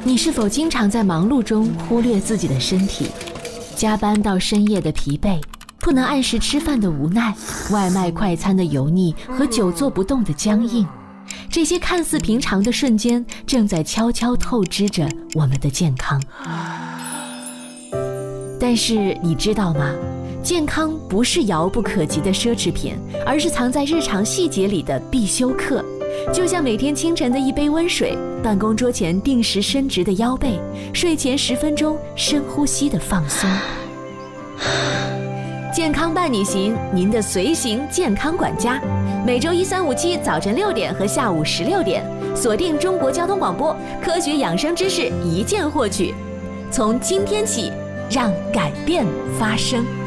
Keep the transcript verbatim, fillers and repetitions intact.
你是否经常在忙碌中忽略自己的身体？加班到深夜的疲惫，不能按时吃饭的无奈，外卖快餐的油腻和久坐不动的僵硬，这些看似平常的瞬间，正在悄悄透支着我们的健康。但是你知道吗？健康不是遥不可及的奢侈品，而是藏在日常细节里的必修课。就像每天清晨的一杯温水，办公桌前定时伸直的腰背，睡前十分钟深呼吸的放松。健康伴你行，您的随行健康管家，每周一、三、五、七早晨六点和下午十六点，锁定中国交通广播，科学养生知识一键获取。从今天起，让改变发生。